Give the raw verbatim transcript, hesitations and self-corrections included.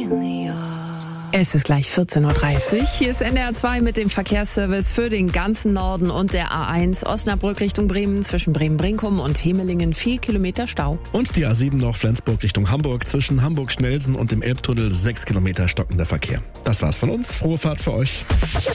Es ist gleich vierzehn Uhr dreißig. Hier ist N D R zwei mit dem Verkehrsservice für den ganzen Norden und der A eins Osnabrück Richtung Bremen zwischen Bremen-Brinkum und Hemelingen vier Kilometer Stau. Und die A sieben noch Flensburg Richtung Hamburg zwischen Hamburg-Schnelsen und dem Elbtunnel sechs Kilometer stockender Verkehr. Das war's von uns. Frohe Fahrt für euch.